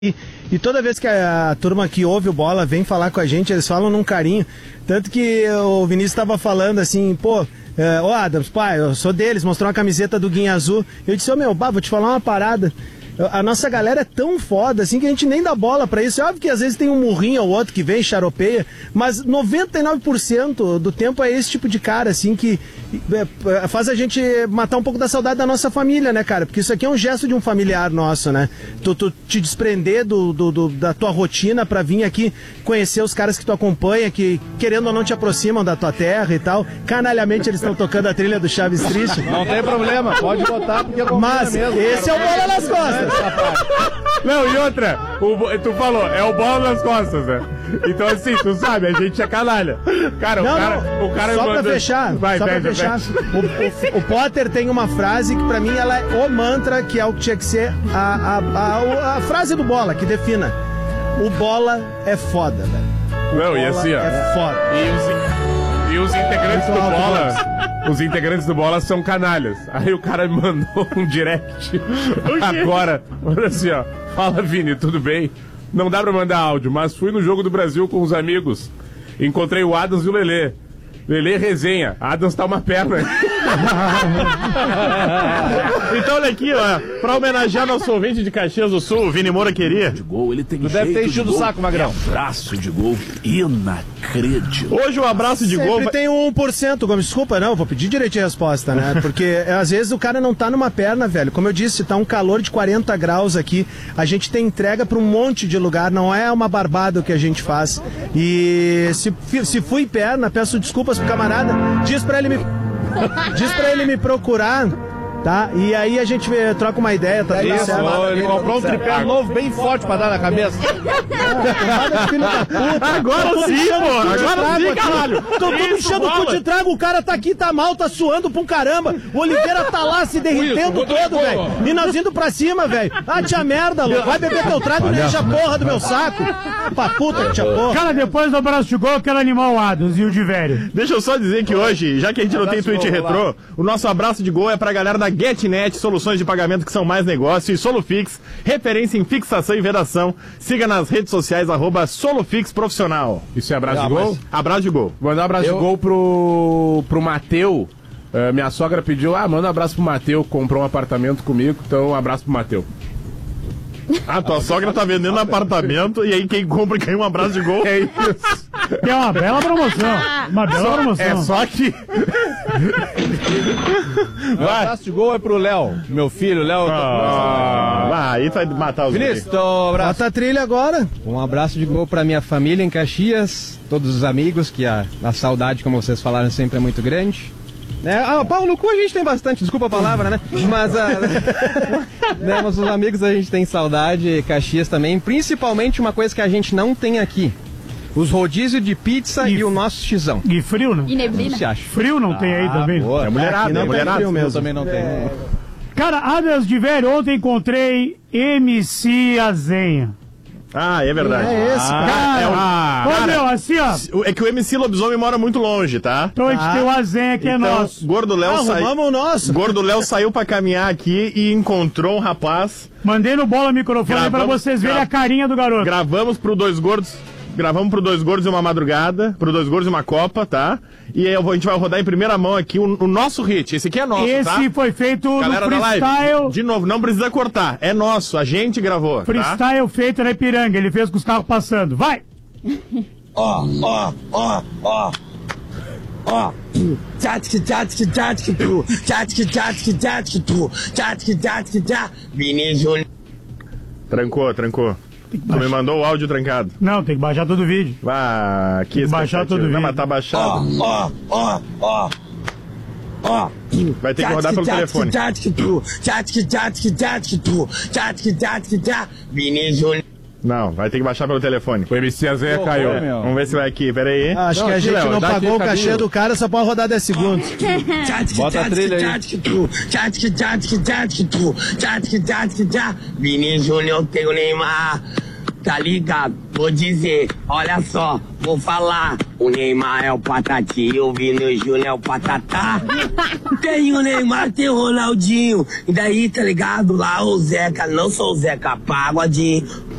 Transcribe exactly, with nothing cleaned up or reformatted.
E, e toda vez que a, a turma que ouve o Bola vem falar com a gente, eles falam num carinho. Tanto que o Vinícius estava falando assim, pô, é, ô Adams, pai, eu sou deles, mostrou uma camiseta do Guinha Azul. Eu disse, ô meu, bah, vou te falar uma parada. A nossa galera é tão foda assim que a gente nem dá bola pra isso. É óbvio que às vezes tem um murrinho ou outro que vem, charopeia, mas noventa e nove por cento do tempo é esse tipo de cara assim que é, faz a gente matar um pouco da saudade da nossa família, né, cara? Porque isso aqui é um gesto de um familiar nosso, né? Tu, tu te desprender do, do, do, da tua rotina pra vir aqui conhecer os caras que tu acompanha, que querendo ou não te aproximam da tua terra e tal. Canalhamente eles estão tocando a trilha do Chaves Triste. Não tem problema, pode botar porque eu Mas mesmo, esse é o Bola nas Costas. Não, e outra, o, tu falou, é o Bola nas Costas, né? Então assim, tu sabe, a gente é canalha. Cara, não, o cara, não, o cara só manda... pra fechar, Vai, só fecha, pra fechar. O, o, o Potter tem uma frase que pra mim ela é o mantra, que é o que tinha que ser a, a, a, a frase do Bola, que defina. O Bola é foda, velho. Não, e assim, ó. É foda. E os, e os integrantes do Bola... Os integrantes do Bola são canalhas. Aí o cara me mandou um direct agora. Olha assim, ó. Fala, Vini, tudo bem? Não dá pra mandar áudio, mas fui no Jogo do Brasil com os amigos. Encontrei o Adams e o Lelê. Lelê resenha. Adams tá uma perna. Então olha aqui, ó, pra homenagear nosso ouvinte de Caxias do Sul, o Vini Moura queria. De gol, ele tem Tu deve ter enchido de o saco, Magrão. Abraço de gol inacreditável. Hoje o abraço de Sempre gol... tem um um por cento, Gomes. Desculpa, não, vou pedir direito de resposta, né? Porque às vezes o cara não tá numa perna, velho. Como eu disse, tá um calor de quarenta graus aqui. A gente tem entrega pra um monte de lugar, não é uma barbada o que a gente faz. E se, se fui perna, peço desculpas pro camarada. Diz pra ele me... Diz pra ele me procurar, tá? E aí a gente vê, troca uma ideia, tá tudo Isso, certo. ó, ele comprou um tripé novo bem forte pra dar na cabeça. Filho da puta. Agora sim, pô, agora sim, caralho. Tô todo enchendo o cu de trago, o cara tá aqui, tá mal, tá suando pra um caramba. O Oliveira tá lá se derretendo todo, velho. E nós indo pra cima, velho. Ah, tia merda, louco. Vai beber teu trago e não enche a porra do meu saco. Pra puta, tia porra. Cara, depois do abraço de gol, eu quero animar o Adams e o de velho. Deixa eu só dizer que hoje, já que a gente não tem tweet retrô, o nosso abraço de gol é pra galera da GetNet, soluções de pagamento que são mais negócio, e Solufix, referência em fixação e vedação. Siga nas redes sociais, arroba Solufix Profissional. Isso é abraço de gol? Abraço de gol. Vou mandar um abraço Eu... de gol pro, pro Mateu. Uh, minha sogra pediu, ah, manda um abraço pro Mateu, comprou um apartamento comigo, então um abraço pro Mateu. Ah, tua sogra tá vendendo apartamento e aí quem compra ganha um abraço de gol. É isso. É uma bela promoção. Uma bela Só, promoção. é só que... O abraço de gol é pro Léo, meu filho, Léo. Ah, ah, aí vai matar os Vinícius, tô abraço. Bota a trilha agora. Um abraço de gol pra minha família em Caxias, todos os amigos, que a, a saudade, como vocês falaram, sempre é muito grande. É, ah, pau no cu a gente tem bastante, desculpa a palavra, né? Mas, ah, né, mas os amigos a gente tem saudade, Caxias também, principalmente uma coisa que a gente não tem aqui. Os rodízios de pizza e, e o nosso xizão. E frio, né? E neblina. Você acha? Frio não tem aí também. É mulherada, é mulherada. frio mesmo. Também não tem. Cara, Adams de velho, ontem encontrei M C Azenha. Ah, é verdade. É esse, ah, cara. É o... Ah, Ô, meu, assim, ó. É que o M C Lobisomem mora muito longe, tá? Então a gente Ah. tem o Azenha que é Então, nosso. Gordo Léo Ah, saiu. arrumamos o nosso. Gordo Léo saiu pra caminhar aqui e encontrou um rapaz. Mandei no bola microfone aí pra Gravamos- vocês verem gra- a carinha do garoto. Gravamos pro Dois Gordos. Gravamos pro Dois Gordos e uma madrugada, pro Dois Gordos e uma Copa, tá? E aí eu vou- a gente vai rodar em primeira mão aqui o, o nosso hit. Esse aqui é nosso, Esse tá? foi feito Galera no da live, freestyle. de novo, não precisa cortar. É nosso, a gente gravou, tá? Freestyle feito na Ipiranga. Ele fez com os carros passando. Vai! Ó, ó, ó, ó. Ó. Tchatsky, tchatsky, tchatsky, tu. Tchatsky, tchatsky, tchatsky, tu. Tchatsky, tchatsky, tchatsky. Vinícius. Trancou, trancou. Tu me mandou o áudio trancado. Não, tem que baixar todo o vídeo. Vá, que Tem que baixar todo o Não, vídeo. mas tá baixado. Ó, ó, ó, ó. Ó. Vai ter que rodar pelo telefone. Tchatsky, tu. Tchatsky, tchatsky, tchatsky, tu. Tchatsky, tchatsky, tchatsky. Vinícius. Não, vai ter que baixar pelo telefone. O M C Azenha caiu. Pô, meu. Vamos ver se vai aqui, pera aí. Ah, acho Não, que a aqui, gente Léo, não dá aqui, pagou o cachê caminho. do cara, só pode rodar dez segundos. Tchatsky, Bota a tchatsky, trilha aí. tchatsky, tu. Tchatsky, tchatsky, tchatsky, tu. Tchatsky, tchatsky, tchatsky. Vinícius, eu tenho o Neymar. Tá ligado? Vou dizer, olha só, vou falar. O Neymar é o patati e o Vini Júnior é o patatá. Tem o Neymar, tem o Ronaldinho. E daí, tá ligado? Lá o Zeca, não sou o Zeca Pagodinho.